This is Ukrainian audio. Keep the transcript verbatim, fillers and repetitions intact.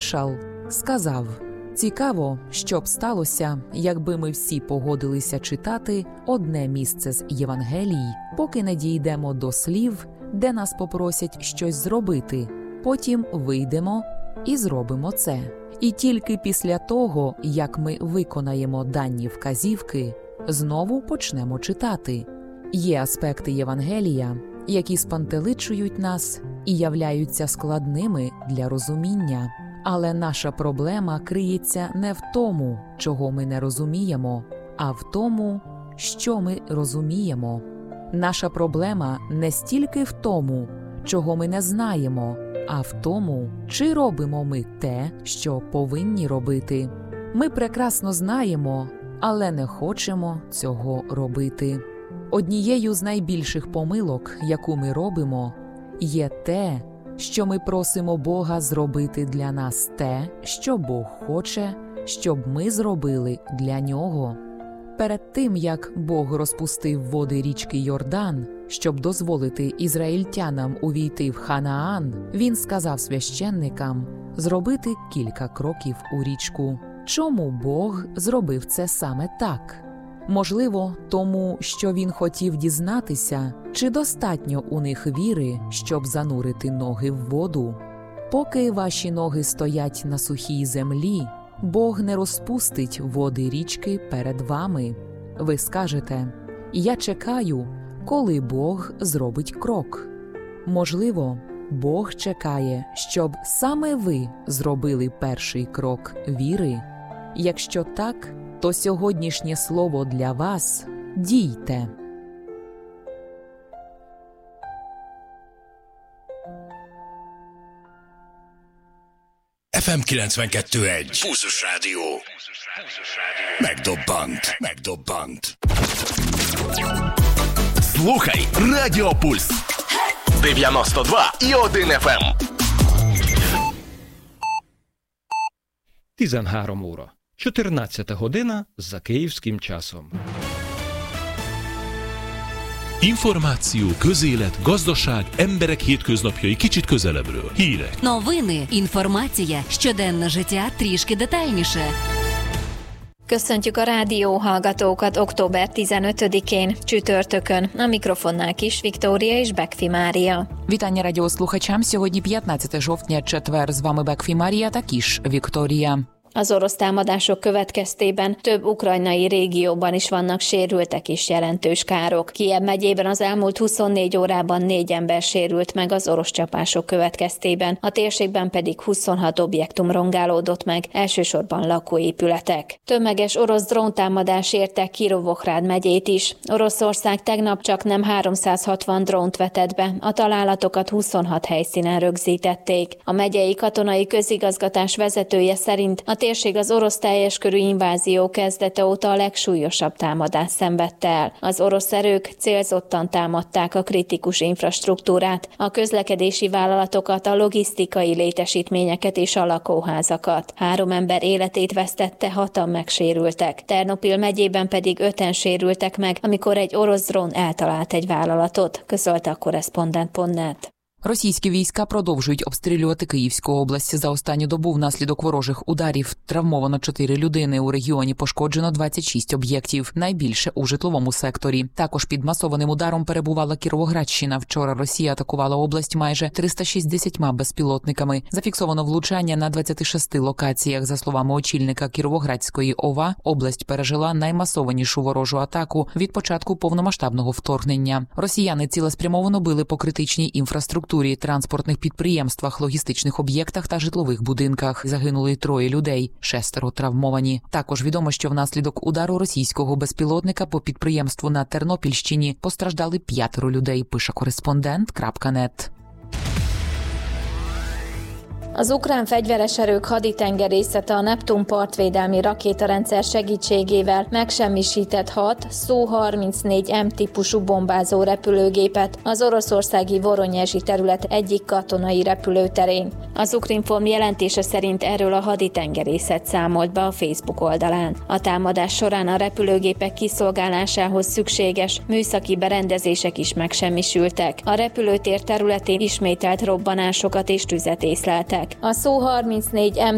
Маршал сказав: «Цікаво, що б сталося, якби ми всі погодилися читати одне місце з Євангелій, поки не дійдемо до слів, де нас попросять щось зробити. Потім вийдемо і зробимо це. І тільки після того, як ми виконаємо дані вказівки, знову почнемо читати». Є аспекти Євангелія, які спантеличують нас і являються складними для розуміння. Але наша проблема криється не в тому, чого ми не розуміємо, а в тому, що ми розуміємо. Наша проблема не стільки в тому, чого ми не знаємо, а в тому, чи робимо ми те, що повинні робити. Ми прекрасно знаємо, але не хочемо цього робити. Однією з найбільших помилок, яку ми робимо, є те, що ми просимо Бога зробити для нас те, що Бог хоче, щоб ми зробили для Нього. Перед тим, як Бог розпустив води річки Йордан, щоб дозволити ізраїльтянам увійти в Ханаан, Він сказав священникам зробити кілька кроків у річку. Чому Бог зробив це саме так? Можливо, тому, що Він хотів дізнатися, чи достатньо у них віри, щоб занурити ноги в воду. Поки ваші ноги стоять на сухій землі, Бог не розпустить води річки перед вами. Ви скажете: «Я чекаю, коли Бог зробить крок». Можливо, Бог чекає, щоб саме ви зробили перший крок віри. Якщо так, то сьогоднішнє слово для вас – дійте. еф ем kilencvenkettő egy. Pulzus Rádió. Megdobbant. Megdobbant. Слухай Радіо Пульс. дев'яносто два і один еф ем. tizenhárom óra. чотирнадцята година за київським часом. Információ, közélet, gazdaság, emberek hétköznapjai kicsit közelebbről. Hírek. Новини, інформація, щоденне життя трішки детальніше. Köszöntjük a rádió hallgatókat október tizenötödikén, csütörtökön. A mikrofonnál Kis Viktória és Bekfi Mária. Вітання радіослухачам. Сьогодні п'ятнадцяте жовтня, четвер. З вами Бекфі Марія та Кіш Вікторія. Az orosz támadások következtében több ukrajnai régióban is vannak sérültek és jelentős károk. Kijev megyében az elmúlt huszonnégy órában négy ember sérült meg az orosz csapások következtében, a térségben pedig huszonhat objektum rongálódott meg, elsősorban lakóépületek. Tömeges orosz dróntámadás érte Kirovohrad megyét is. Oroszország tegnap csak nem háromszázhatvan drónt vetett be, a találatokat huszonhat helyszínen rögzítették. A megyei katonai közigazgatás vezetője szerint a térség az orosz teljes körű invázió kezdete óta a legsúlyosabb támadást szenvedte el. Az orosz erők célzottan támadták a kritikus infrastruktúrát, a közlekedési vállalatokat, a logisztikai létesítményeket és a lakóházakat. Három ember életét vesztette, hatan megsérültek. Ternopil megyében pedig öten sérültek meg, amikor egy orosz drón eltalált egy vállalatot, közölte a korrespondent pont net. Російські війська продовжують обстрілювати Київську область. За останню добу внаслідок ворожих ударів травмовано чотири людини. У регіоні пошкоджено двадцять шість об'єктів, найбільше у житловому секторі. Також під масованим ударом перебувала Кіровоградщина. Вчора Росія атакувала область майже триста шістдесятьма безпілотниками. Зафіксовано влучання на двадцяти шести локаціях. За словами очільника Кіровоградської ОВА, область пережила наймасованішу ворожу атаку від початку повномасштабного вторгнення. Росіяни цілеспрямовано били по критичній інфраструктурі, транспортних підприємствах, логістичних об'єктах та житлових будинках. Загинули троє людей, шестеро травмовані. Також відомо, що внаслідок удару російського безпілотника по підприємству на Тернопільщині постраждали п'ятеро людей, пише кореспондент крапка нет. Az ukrán fegyveres erők haditengerészete a Neptun partvédelmi rakétarendszer segítségével megsemmisített hat szó harmincnégy em típusú bombázó repülőgépet az oroszországi Voronyezsi terület egyik katonai repülőterén. Az Ukrinform jelentése szerint erről a haditengerészet számolt be a Facebook oldalán. A támadás során a repülőgépek kiszolgálásához szükséges műszaki berendezések is megsemmisültek. A repülőtér területén ismételt robbanásokat és tüzet észleltek. A szó harmincnégy em